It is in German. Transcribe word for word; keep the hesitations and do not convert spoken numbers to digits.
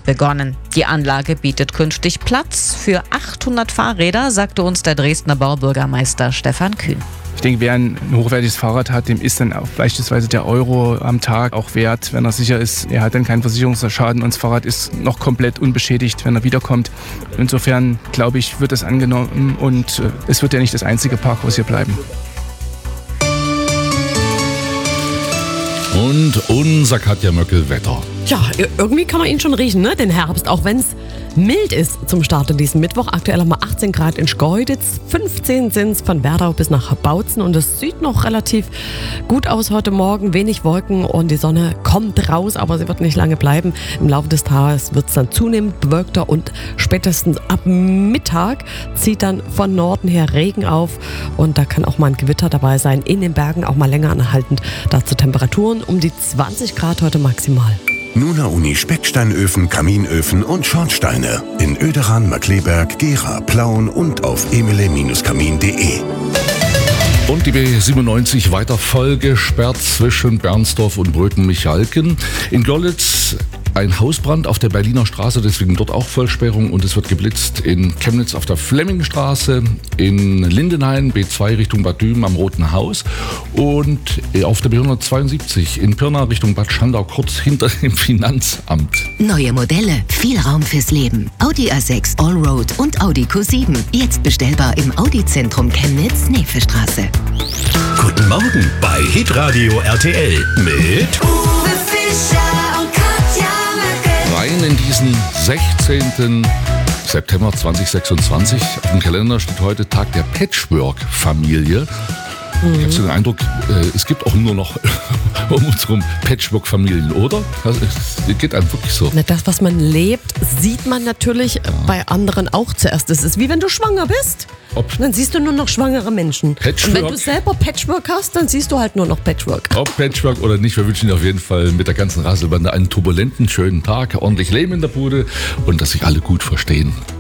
hat begonnen. Die Anlage bietet künftig Platz für achthundert Fahrräder, sagte uns der Dresdner Baubürgermeister Stefan Kühn. Ich denke, wer ein hochwertiges Fahrrad hat, dem ist dann auch beispielsweise der Euro am Tag auch wert, wenn er sicher ist, er hat dann keinen Versicherungsschaden und das Fahrrad ist noch komplett unbeschädigt, wenn er wiederkommt. Insofern, glaube ich, wird das angenommen und es wird ja nicht das einzige Parkhaus hier bleiben. Und unser Katja Möckel-Wetter. Ja, irgendwie kann man ihn schon riechen, ne? Den Herbst, auch wenn es mild ist zum Start in diesem Mittwoch. Aktuell haben wir achtzehn Grad in Schkeuditz, fünfzehn sind es von Werdau bis nach Bautzen und es sieht noch relativ gut aus heute Morgen. Wenig Wolken und die Sonne kommt raus, aber sie wird nicht lange bleiben. Im Laufe des Tages wird es dann zunehmend bewölkter und spätestens ab Mittag zieht dann von Norden her Regen auf und da kann auch mal ein Gewitter dabei sein. In den Bergen auch mal länger anhaltend. Dazu Temperaturen um die zwanzig Grad heute maximal. Nuna Uni Specksteinöfen, Kaminöfen und Schornsteine in Oederan, Markkleeberg, Gera, Plauen und auf emile Kamin punkt de. Und die B siebenundneunzig weiter vollgesperrt zwischen Bernsdorf und Bröten-Michalken. In Görlitz ein Hausbrand auf der Berliner Straße, deswegen dort auch Vollsperrung und es wird geblitzt in Chemnitz auf der Flemmingstraße, in Lindenhain B zwei Richtung Bad Dürm am Roten Haus und auf der B hundertzweiundsiebzig in Pirna Richtung Bad Schandau, kurz hinter dem Finanzamt. Neue Modelle, viel Raum fürs Leben. Audi A sechs Allroad und Audi Q sieben. Jetzt bestellbar im Audi-Zentrum Chemnitz, Neefestraße. Guten Morgen bei Hitradio R T L mit Uwe Fischer und Katja Möckel. Rein in diesen sechzehnten September zweitausendsechsundzwanzig. Auf dem Kalender steht heute Tag der Patchwork-Familie. Ich habe so den Eindruck, es gibt auch nur noch um uns herum Patchwork-Familien, oder? Das geht einem wirklich so. Das, was man lebt, sieht man natürlich ja. bei anderen auch zuerst. Es ist wie wenn du schwanger bist. Ob dann siehst du nur noch schwangere Menschen. Patchwork. Und wenn du selber Patchwork hast, dann siehst du halt nur noch Patchwork. Ob Patchwork oder nicht, wir wünschen dir auf jeden Fall mit der ganzen Rasselbande einen turbulenten, schönen Tag, ordentlich Leben in der Bude und dass sich alle gut verstehen.